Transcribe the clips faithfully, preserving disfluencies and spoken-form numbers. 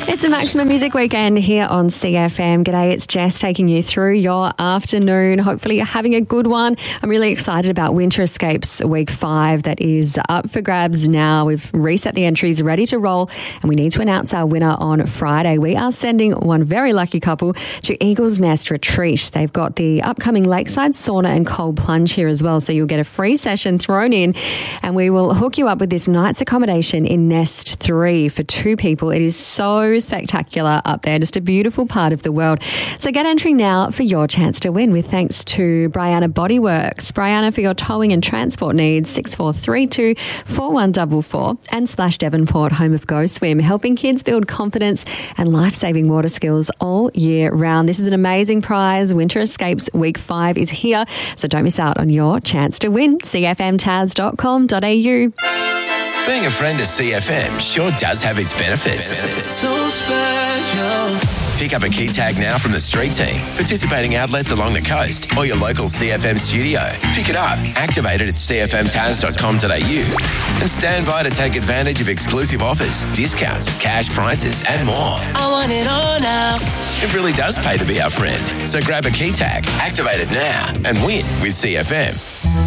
It's a Maximum Music Weekend here on C F M. G'day, it's Jess taking you through your afternoon. Hopefully you're having a good one. I'm really excited about Winter Escapes Week five that is up for grabs now. We've reset the entries, ready to roll, and we need to announce our winner on Friday. We are sending one very lucky couple to Eagle's Nest Retreat. They've got the upcoming lakeside sauna and cold plunge here as well, so you'll get a free session thrown in, and we will hook you up with this night's accommodation in Nest three for two people. It is so spectacular up there, just a beautiful part of the world. So get entering now for your chance to win, with thanks to Brianna Bodyworks. Brianna, for your towing and transport needs, six four three two, four one four four, and Splash Devonport, home of Go Swim, helping kids build confidence and life-saving water skills all year round. This is an amazing prize. Winter Escapes Week five is here, so don't miss out on your chance to win. c f m taz dot com dot a u. Being a friend of C F M sure does have its benefits. benefits. So special. Pick up a key tag now from the street team, participating outlets along the coast, or your local C F M studio. Pick it up, activate it at c f m taz dot com dot a u, and stand by to take advantage of exclusive offers, discounts, cash prizes, and more. I want it all now. It really does pay to be our friend. So grab a key tag, activate it now, and win with C F M.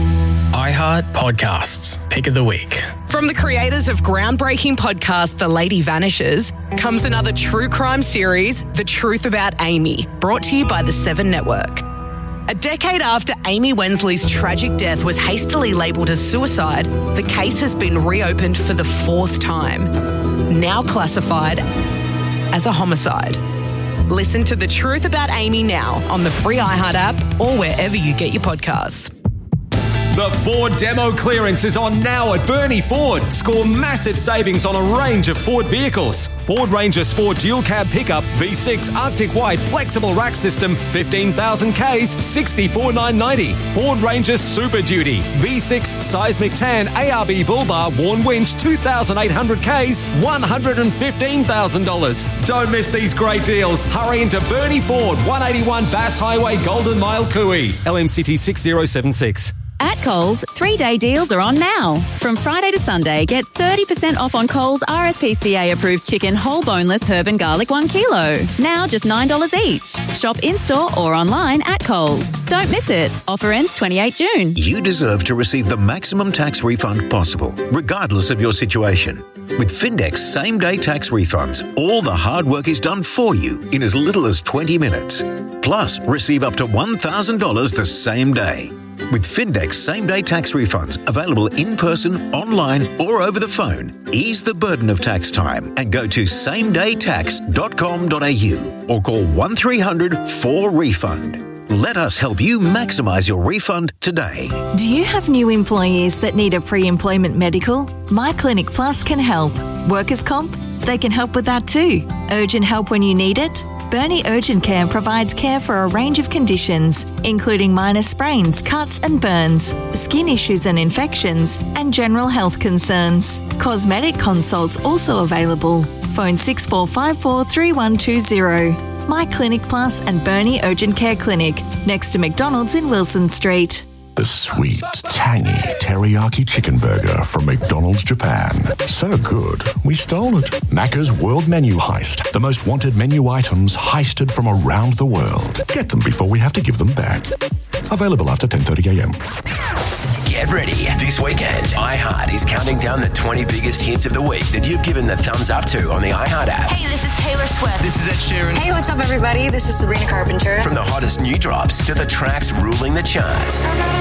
iHeart Podcasts, Pick of the Week. From the creators of groundbreaking podcast The Lady Vanishes comes another true crime series, The Truth About Amy, brought to you by the Seven Network. A decade after Amy Wensley's tragic death was hastily labelled as suicide, the case has been reopened for the fourth time, now classified as a homicide. Listen to The Truth About Amy now on the free iHeart app or wherever you get your podcasts. The Ford demo clearance is on now at Burnie Ford. Score massive savings on a range of Ford vehicles. Ford Ranger Sport Dual Cab Pickup, V six Arctic White Flexible Rack System, fifteen thousand Ks, sixty-four thousand nine hundred ninety. Ford Ranger Super Duty, V six Seismic Tan A R B Bull Bar Worn Winch, two thousand eight hundred Ks, one hundred fifteen thousand dollars. Don't miss these great deals. Hurry into Burnie Ford, one eighty-one Bass Highway, Golden Mile, Cooey. L M C T six zero seven six. At Coles, three-day deals are on now. From Friday to Sunday, get thirty percent off on Coles R S P C A-approved chicken whole boneless herb and garlic one kilo. Now just nine dollars each. Shop in-store or online at Coles. Don't miss it. Offer ends the twenty-eighth of June. You deserve to receive the maximum tax refund possible, regardless of your situation. With Findex same-day tax refunds, all the hard work is done for you in as little as twenty minutes. Plus, receive up to one thousand dollars the same day. With Findex same-day tax refunds available in person, online or over the phone, ease the burden of tax time and go to same day tax dot com dot a u or call one three hundred four refund. Let us help you maximise your refund today. Do you have new employees that need a pre-employment medical? My Clinic Plus can help. Workers' comp? They can help with that too. Urgent help when you need it? Burnie Urgent Care provides care for a range of conditions, including minor sprains, cuts and burns, skin issues and infections, and general health concerns. Cosmetic consults also available. Phone six four five four, three one two zero. My Clinic Plus and Burnie Urgent Care Clinic, next to McDonald's in Wilson Street. The sweet, tangy teriyaki chicken burger from McDonald's Japan. So good, we stole it. Macca's World Menu Heist. The most wanted menu items heisted from around the world. Get them before we have to give them back. Available after ten thirty a m. Get ready. This weekend, iHeart is counting down the twenty biggest hits of the week that you've given the thumbs up to on the iHeart app. Hey, this is Taylor Swift. This is Ed Sheeran. Hey, what's up, everybody? This is Sabrina Carpenter. From the hottest new drops to the tracks ruling the charts.